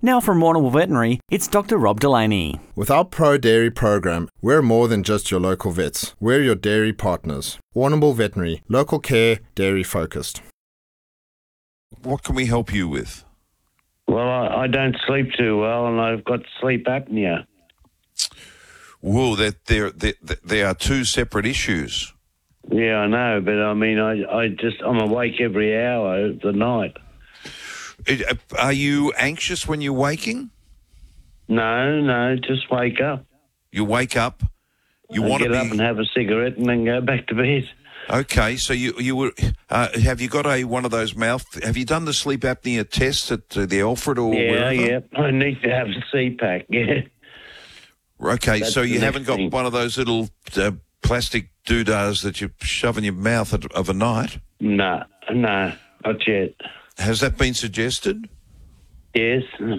Now from Warrnambool Veterinary, it's Dr. Rob Delaney. With our Pro Dairy program, we're more than just your local vets. We're your dairy partners. Warrnambool Veterinary, local care, dairy focused. What can we help you with? Well, I don't sleep too well, and I've got sleep apnea. Whoa, there are two separate issues. Yeah, I know, but I mean, I'm awake every hour of the night. Are you anxious when you're waking? No, just wake up. You wake up. You want to get up and have a cigarette and then go back to bed. Okay, so you were. Have you got one of those mouth? Have you done the sleep apnea test at the Alfred or wherever? Yeah. I need to have a CPAP. Yeah. Okay, That's so you haven't got thing. one of those little plastic doodahs that you shove in your mouth of a night? No, not yet. Has that been suggested? Yes.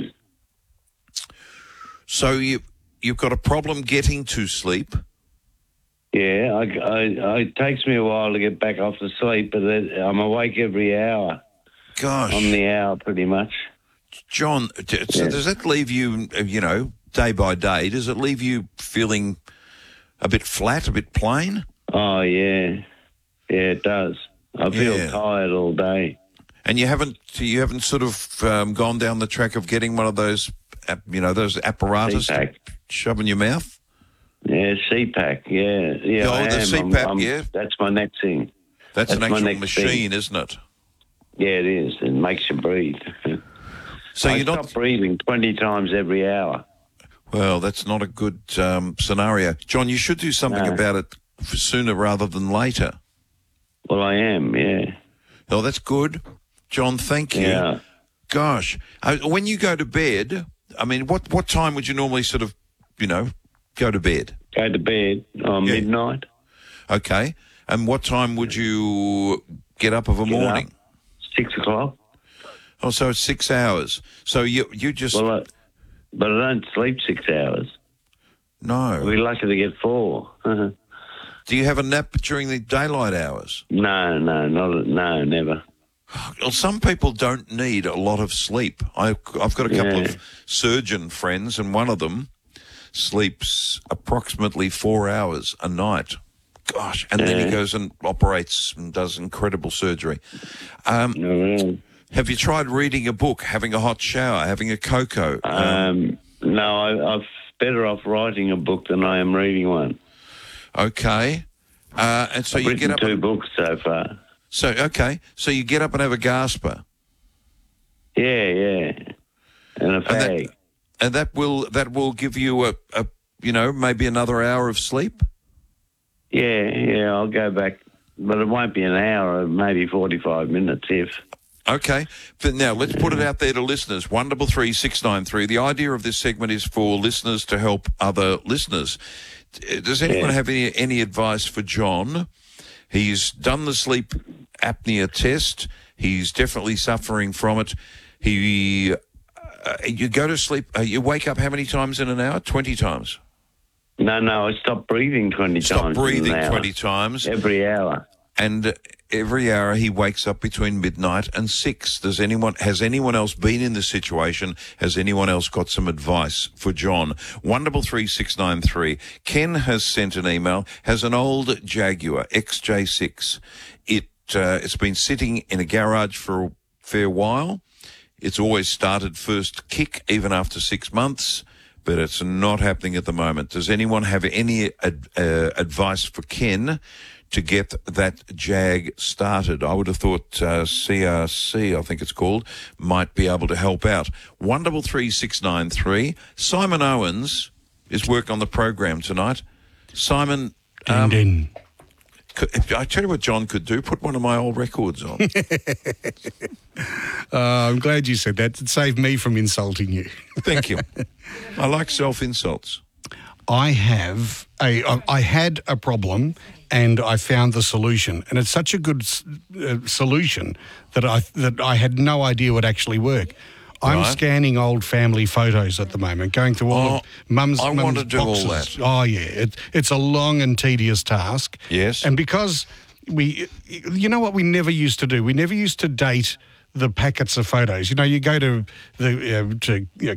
So you've got a problem getting to sleep? Yeah, it takes me a while to get back off to sleep, but I'm awake every hour. Gosh. On the hour, pretty much. John, so does that leave you, day by day, does it leave you feeling a bit flat, a bit plain? Oh, yeah. Yeah, it does. I feel tired all day. And you haven't sort of gone down the track of getting one of those, those apparatus to shove in your mouth? Yeah, CPAC, yeah. Oh, the CPAP, yeah. That's my next thing. That's an actual machine, isn't it? Yeah, it is. It makes you breathe. So I stop breathing 20 times every hour. Well, that's not a good scenario. John, you should do something about it sooner rather than later. Well, I am, yeah. Oh, that's good. John, thank you. Yeah. Gosh. When you go to bed, I mean, what time would you normally sort of, go to bed? Go to bed midnight. Okay. And what time would you get up of a morning? 6 o'clock. Oh, so it's 6 hours. So you just... Well, but I don't sleep 6 hours. No. We're lucky to get 4. Do you have a nap during the daylight hours? No, never. Well, some people don't need a lot of sleep. I've got a couple of surgeon friends, and one of them sleeps approximately 4 hours a night. Gosh, and then he goes and operates and does incredible surgery. Have you tried reading a book, having a hot shower, having a cocoa? No, I'm better off writing a book than I am reading one. Okay. And so I've you written get up 2 books so far. So you get up and have a gasper. Yeah. And a fag. And that will give you a maybe another hour of sleep? Yeah, I'll go back. But it won't be an hour, maybe 45 minutes if. Okay. But now, let's put it out there to listeners. 133 The idea of this segment is for listeners to help other listeners. Does anyone have any advice for John? He's done the sleep apnea test. He's definitely suffering from it. You go to sleep. You wake up how many times in an hour? 20 times? No, I stop breathing 20 times. Stop breathing in an hour. 20 times. Every hour. And every hour he wakes up between midnight and 6. Has anyone else been in this situation? Has anyone else got some advice for John? 133 Ken has sent an email, has an old Jaguar XJ6. It's been sitting in a garage for a fair while. It's always started first kick, even after 6 months, but it's not happening at the moment. Does anyone have any advice for Ken to get that Jag started? I would have thought CRC, I think it's called, might be able to help out. 133 Simon Owens is working on the program tonight. Simon, I tell you what John could do, put one of my old records on. I'm glad you said that. It saved me from insulting you. Thank you. I like self-insults. I had a problem and I found the solution, and it's such a good solution that I had no idea would actually work. I'm scanning old family photos at the moment, going through all of Mum's I want to do boxes. all that. Oh, yeah. It's a long and tedious task. Yes. And because you know what we never used to do? We never used to date the packets of photos. You go to the